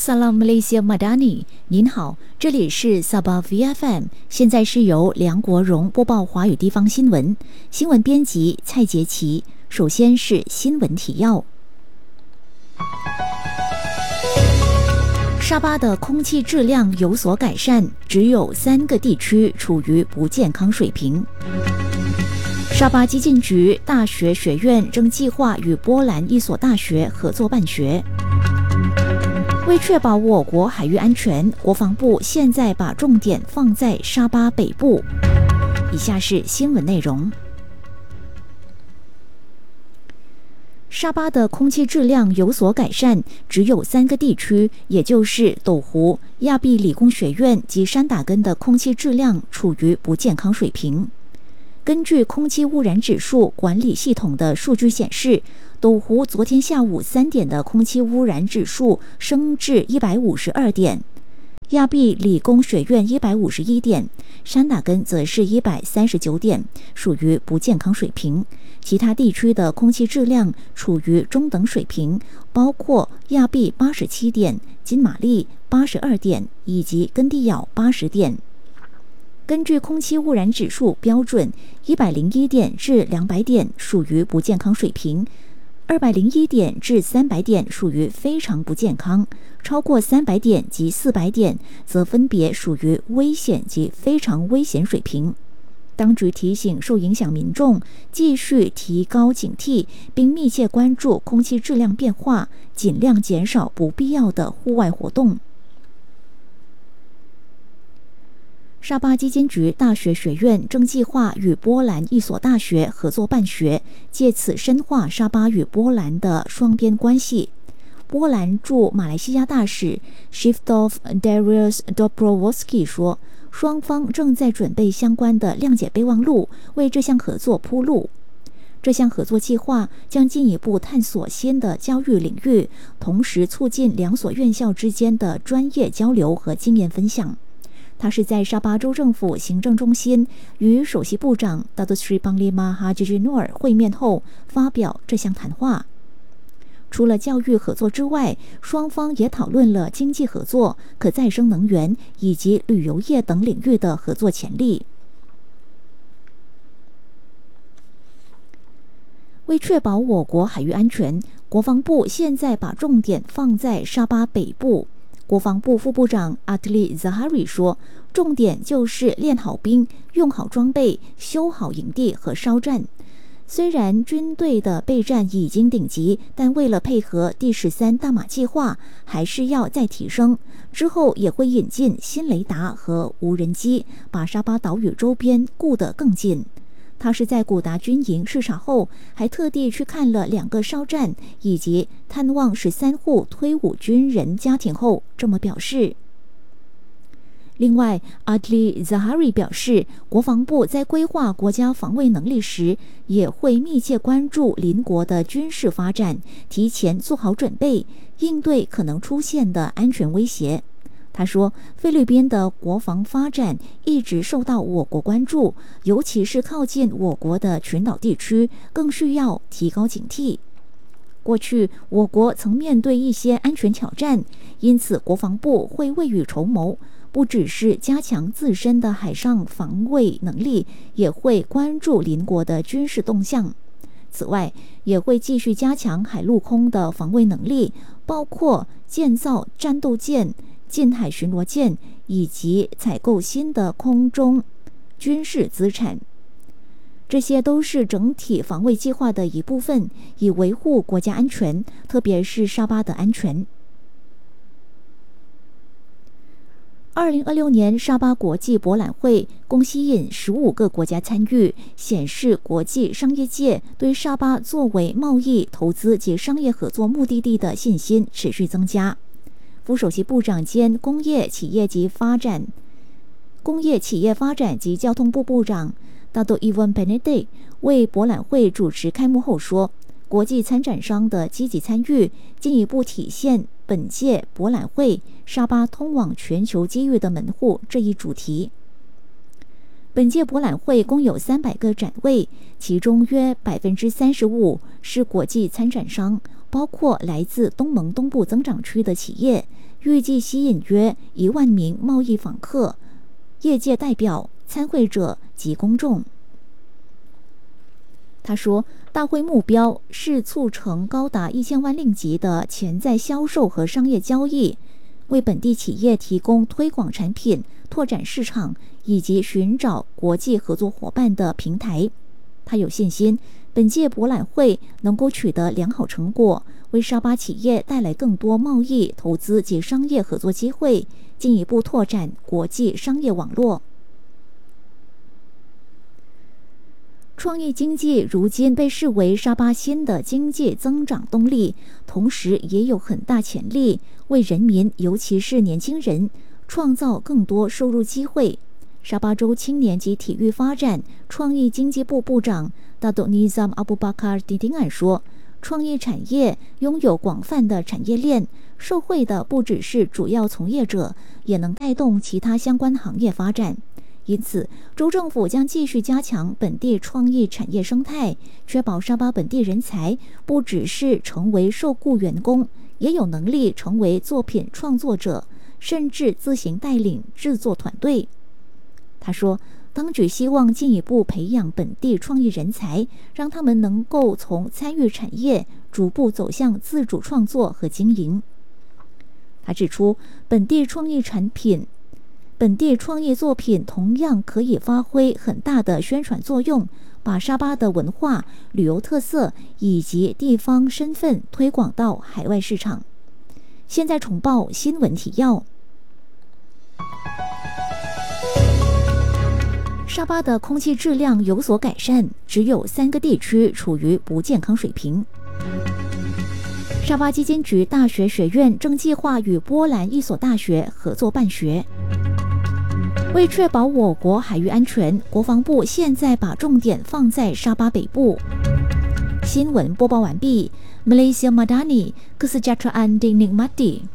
Salam Malaysia Madani， 您好，这里是 Sabah VFM， 现在是由梁国荣播报华语地方新闻，新闻编辑蔡杰奇。首先是新闻提要。沙巴的空气质量有所改善，只有3个地区处于不健康水平。沙巴基金局大学学院正计划与波兰一所大学合作办学。为确保我国海域安全，国防部现在把重点放在沙巴北部。以下是新闻内容。沙巴的空气质量有所改善，只有3个地区，也就是斗湖、亚庇理工学院及山打根的空气质量处于不健康水平。根据空气污染指数管理系统的数据显示，斗湖昨天下午3点的空气污染指数升至152点，亚庇理工学院151点，山打根则是139点，属于不健康水平。其他地区的空气质量处于中等水平，包括亚庇87点、金马利82点以及根地咬80点。根据空气污染指数标准，101点至200点属于不健康水平，201点至300点属于非常不健康，超过300点及400点则分别属于危险及非常危险水平。当局提醒受影响民众继续提高警惕，并密切关注空气质量变化，尽量减少不必要的户外活动。沙巴基金局大学学院正计划与波兰一所大学合作办学，借此深化沙巴与波兰的双边关系。波兰驻马来西亚大使 Krzysztof Dariusz Dobrowolski 说，双方正在准备相关的谅解备忘录，为这项合作铺路。这项合作计划将进一步探索新的教育领域，同时促进2所院校之间的专业交流和经验分享。他是在沙巴州政府行政中心与首席部长 Datuk Seri Panglima Haji Noor 会面后发表这项谈话。除了教育合作之外，双方也讨论了经济合作、可再生能源以及旅游业等领域的合作潜力。为确保我国海域安全，国防部现在把重点放在沙巴北部。国防部副部长 Adli Zahari 说，重点就是练好兵、用好装备、修好营地和烧战。虽然军队的备战已经顶级，但为了配合第13大马计划，还是要再提升。之后也会引进新雷达和无人机，把沙巴岛屿周边顾得更近。他是在古达军营视察后，还特地去看了2个烧站，以及探望13户退伍军人家庭后这么表示。另外 Adli Zahari 表示，国防部在规划国家防卫能力时，也会密切关注邻国的军事发展，提前做好准备，应对可能出现的安全威胁。他说，菲律宾的国防发展一直受到我国关注，尤其是靠近我国的群岛地区，更需要提高警惕。过去我国曾面对一些安全挑战，因此国防部会未雨绸缪，不只是加强自身的海上防卫能力，也会关注邻国的军事动向。此外，也会继续加强海陆空的防卫能力，包括建造战斗舰、近海巡逻舰以及采购新的空中军事资产。这些都是整体防卫计划的一部分，以维护国家安全，特别是沙巴的安全。2026年沙巴国际博览会共吸引15个国家参与，显示国际商业界对沙巴作为贸易、投资及商业合作目的地的信心持续增加。副首席部长兼工业企业发展及交通部部长 Dato' Iwan Penedet 为博览会主持开幕后说，国际参展商的积极参与，进一步体现本届博览会沙巴通往全球机遇的门户这一主题。本届博览会共有300个展位，其中约35%是国际参展商， 包括来自东盟东部增长区的企业，预计吸引约1万名贸易访客、业界代表、参会者及公众。他说，大会目标是促成高达1000万令吉的潜在销售和商业交易，为本地企业提供推广产品、拓展市场以及寻找国际合作伙伴的平台。他有信心，本届博览会能够取得良好成果，为沙巴企业带来更多贸易、投资及商业合作机会，进一步拓展国际商业网络。创意经济如今被视为沙巴新的经济增长动力，同时也有很大潜力为人民，尤其是年轻人，创造更多收入机会。沙巴州青年及体育发展创意经济部部长Datuk Nizam Abu Bakar Didingan 说，创意产业拥有广泛的产业链，受惠的不只是主要从业者，也能带动其他相关行业发展。因此，州政府将继续加强本地创意产业生态，确保沙巴本地人才不只是成为受雇员工，也有能力成为作品创作者，甚至自行带领制作团队。他说，当局希望进一步培养本地创意人才，让他们能够从参与产业逐步走向自主创作和经营。他指出，本地创意作品同样可以发挥很大的宣传作用，把沙巴的文化、旅游特色以及地方身份推广到海外市场。现在重报新闻提要。沙巴的空气质量有所改善，只有3个地区处于不健康水平。沙巴基金局大学学院正计划与波兰一所大学合作办学。为确保我国海域安全，国防部现在把重点放在沙巴北部。新闻播报完毕。Malaysia Madani, Kesejahteraan Dinikmati。